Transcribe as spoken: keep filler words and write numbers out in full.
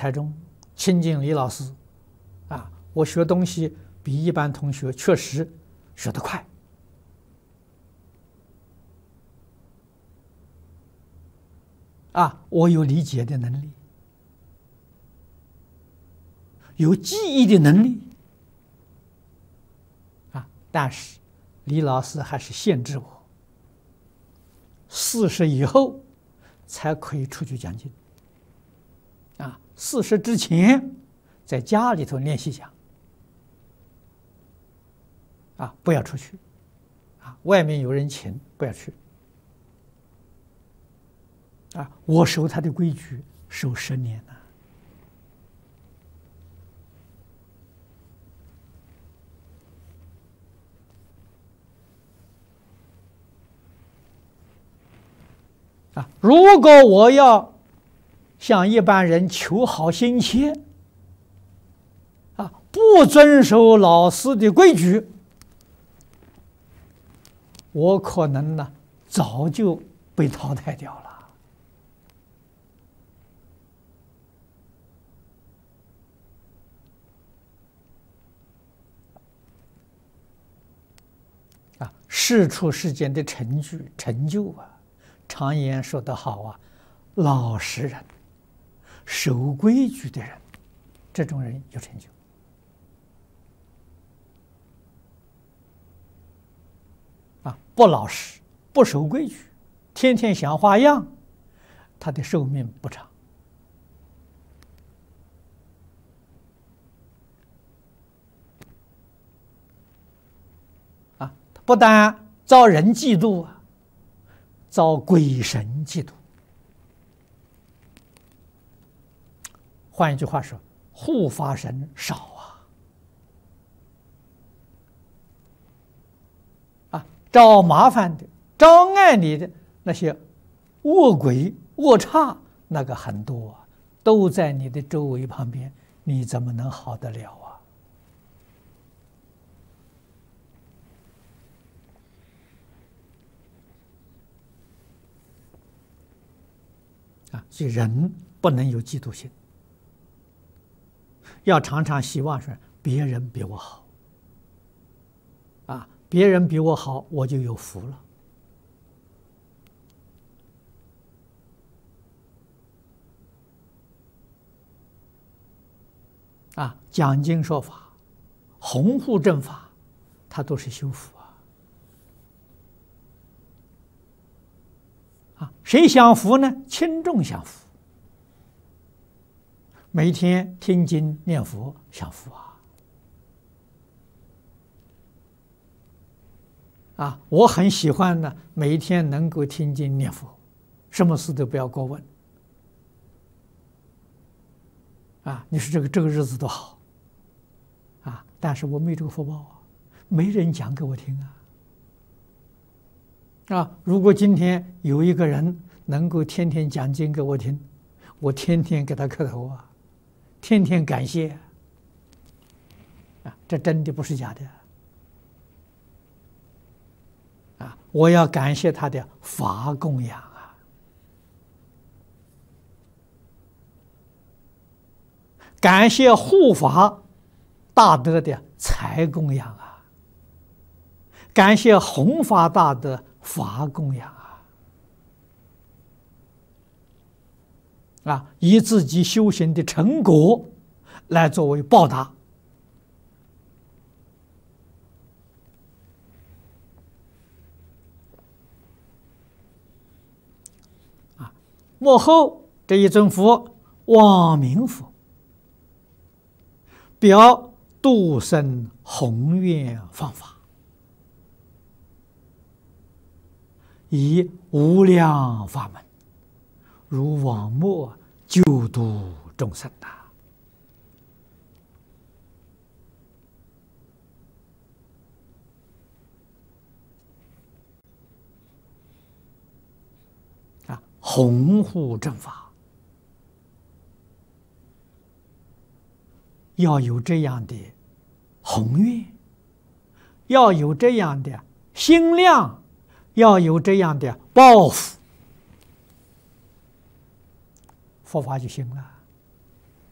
台中，亲近李老师，啊，我学东西比一般同学确实学得快。啊，我有理解的能力，有记忆的能力，啊，但是李老师还是限制我，四十以后才可以出去讲经，啊，四十之前在家里头练习讲，啊，不要出去，啊，外面有人请，不要去。啊，我守他的规矩，守十年了。啊，如果我要像一般人求好心切，啊，不遵守老师的规矩，我可能呢早就被淘汰掉了。啊，世出世间的成就成就啊，常言说得好啊，老实人、守规矩的人，这种人有成就。啊，不老实、不守规矩，天天想花样，他的寿命不长。啊，不但遭人嫉妒啊，遭鬼神嫉妒。换一句话说，护法神少啊，啊，找麻烦的、障碍你的那些恶鬼恶煞，那个很多啊，都在你的周围旁边，你怎么能好得了啊？啊，所以人不能有嫉妒心。要常常希望说别人比我好，啊，别人比我好，我就有福了。啊，讲经说法、弘护正法，它都是修福啊。啊，谁享福呢？轻重享福。每天听经念佛享福啊！啊，我很喜欢呢，每天能够听经念佛，什么事都不要过问。啊，你说这个这个日子多好啊！但是我没这个福报啊，没人讲给我听啊。啊，如果今天有一个人能够天天讲经给我听，我天天给他磕头啊。天天感谢啊，这真的不是假的啊！我要感谢他的法供养啊，感谢护法大德的财供养啊，感谢弘法大德法供养啊，啊，以自己修行的成果来作为报答。啊，幕后这一尊佛望明佛，表度生宏愿方法，以无量法门，如往末救度众生呐！啊，弘护正法，要有这样的宏愿，要有这样的心量，要有这样的抱负，佛法就行了。